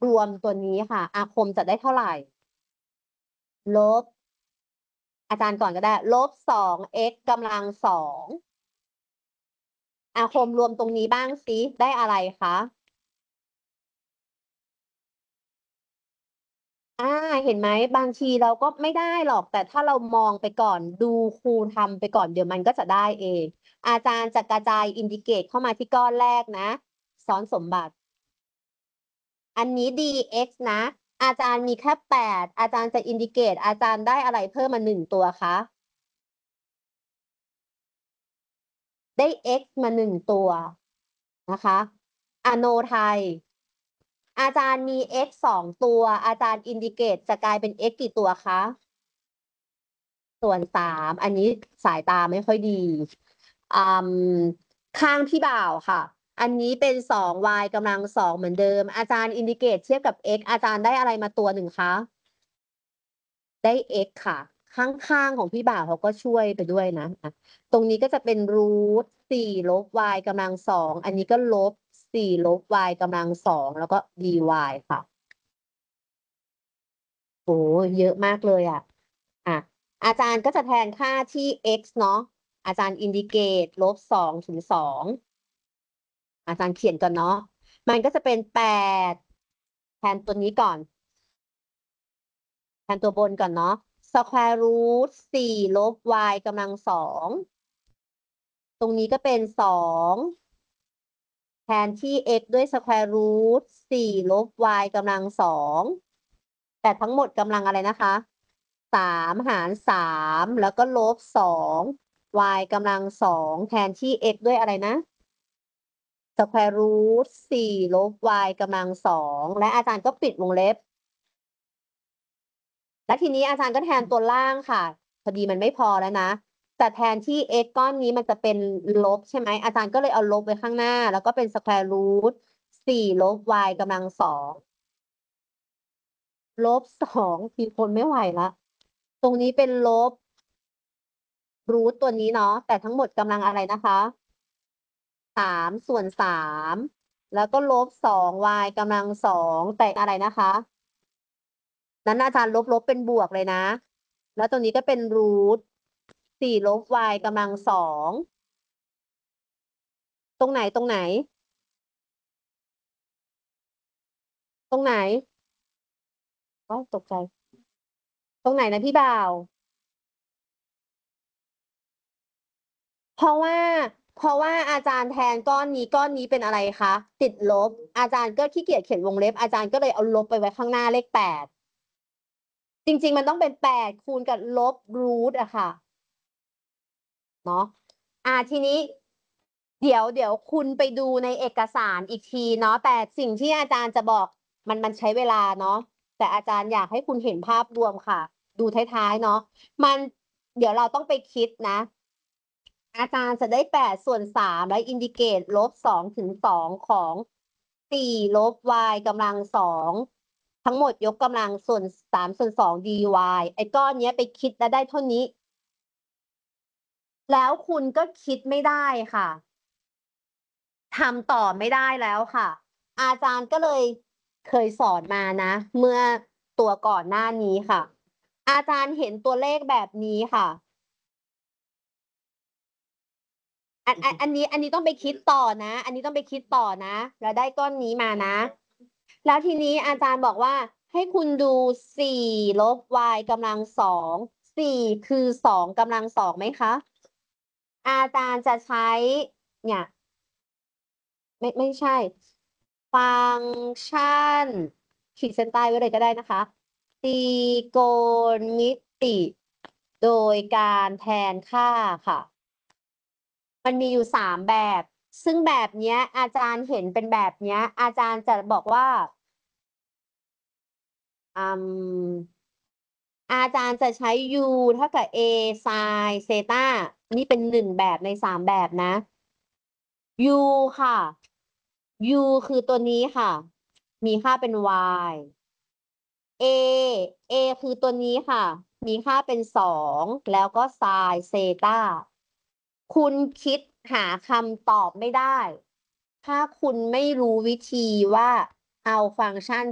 รวมตัวนี้ค่ะอาคมจะได้เท่าไหร่ลบอาจารย์ก่อนก็ได้ลบ2xกำลัง2อาคมรวมตรงนี้บ้างสิได้อะไรคะเห็นไหมบางทีเราก็ไม่ได้หรอกแต่ถ้าเรามองไปก่อนดูครูทำไปก่อนเดี๋ยวมันก็จะได้เองอาจารย์จะกระจายอินดิเกตเข้ามาที่ก้อนแรกนะซ้อนสมบัติอันนี้ dx นะอาจารย์มีแค่8อาจารย์จะอินดิเกตอาจารย์ได้อะไรเพิ่มมา1ตัวคะได้ x มา1ตัวนะคะอโนไทยอาจารย์มี x 2ตัวอาจารย์อินดิเกตจะกลายเป็น x กี่ตัวคะส่วน3อันนี้สายตาไม่ค่อยดีอืมข้างพี่บ่าวค่ะอันนี้เป็น2yกำลัง2เหมือนเดิมอาจารย์อินดิเกตเทียบกับ x อาจารย์ได้อะไรมาตัวหนึ่งคะได้ x ค่ะข้างๆของพี่บ่าวเขาก็ช่วยไปด้วยนะตรงนี้ก็จะเป็นรูท4ลบ y กำลัง2อันนี้ก็ลบ4ลบ y กำลัง2แล้วก็ dy ค่ะโอ้เยอะมากเลยอ่ะอาจารย์ก็จะแทนค่าที่ x เนาะอาจารย์อินดิเกต-2 ถึง 2อาจารย์เขียนก่อนเนาะมันก็จะเป็น8แทนตัวนี้ก่อนแทนตัวบนก่อนเนาะสแควร์รูท4ลบ y กำลัง2ตรงนี้ก็เป็น2แทนที่ x ด้วยสแควร์รูท4ลบ y กำลัง2แต่ทั้งหมดกำลังอะไรนะคะ3 หาร 3แล้วก็ลบ2 y กำลัง2แทนที่ x ด้วยอะไรนะสแควร์รูท4ลบ y กำลัง2และอาจารย์ก็ปิดวงเล็บและทีนี้อาจารย์ก็แทนตัวล่างค่ะพอดีมันไม่พอแล้วนะแต่แทนที่ x ก้อนนี้มันจะเป็นลบใช่ไหมอาจารย์ก็เลยเอาลบไว้ข้างหน้าแล้วก็เป็นสแควร์รูท4ลบ y กำลัง2ลบ2ทีคนไม่ไหวละตรงนี้เป็นลบรูทตัวนี้เนาะแต่ทั้งหมดกำลังอะไรนะคะ3 ส่วน 3แล้วก็ลบ2y กำลัง2แต่อะไรนะคะนั้นอาจารย์ลบเป็นบวกเลยนะแล้วตรงนี้ก็เป็นรูท4ลบ y กำลัง2ตรงไหนตรงไหนตรงไหนอ๋อตกใจตรงไหนนะพี่บ่าวเพราะว่าเพราะว่าอาจารย์แทนก้อนนี้เป็นอะไรคะติดลบอาจารย์ก็ขี้เกียจเขียนวงเล็บอาจารย์ก็เลยเอาลบไปไว้ข้างหน้าเลข8จริงๆมันต้องเป็น8คูณกับลบรูทอะค่ะเนาะทีนี้เดี๋ยวคุณไปดูในเอกสารอีกทีเนาะแต่สิ่งที่อาจารย์จะบอกมันใช้เวลาเนาะแต่อาจารย์อยากให้คุณเห็นภาพรวมค่ะดูท้ายๆเนาะมันเดี๋ยวเราต้องไปคิดนะอาจารย์จะได้8 ส่วน 3แล้วอินดิเกต-2 ถึง 2ของ4ลบ y กำลัง2ทั้งหมดยกกำลังส่วน3 ส่วน 2 dy ไอ้ก้อนนี้ไปคิดแล้วได้เท่านี้แล้วคุณก็คิดไม่ได้ค่ะทำต่อไม่ได้แล้วค่ะอาจารย์ก็เลยเคยสอนมานะเมื่อตัวก่อนหน้านี้ค่ะอาจารย์เห็นตัวเลขแบบนี้ค่ะอันนี้ต้องไปคิดต่อนะอันนี้ต้องไปคิดต่อนะแล้วได้ก้อนนี้มานะแล้วทีนี้อาจารย์บอกว่าให้คุณดู4ลบ y กำลัง24คือ2กำลัง2ไหมคะอาจารย์จะใช้เนี่ยไม่ใช่ ฟังก์ชันขีดเส้นใต้ไว้เลยก็ได้นะคะตรีโกณมิติโดยการแทนค่าค่ะมันมีอยู่3 แบบซึ่งแบบเนี้ยอาจารย์เห็นเป็นแบบเนี้ยอาจารย์จะบอกว่าอืมอาจารย์จะใช้ u เท่ากับ a ไซน์เซต้านี่เป็น1 แบบใน3 แบบนะ u ค่ะ u คือตัวนี้ค่ะมีค่าเป็น y A A คือตัวนี้ค่ะ มีค่าเป็น2แล้วก็ไซน์เซต้าคุณคิดหาคำตอบไม่ได้ ถ้าคุณไม่รู้วิธีว่าเอาฟังก์ชัน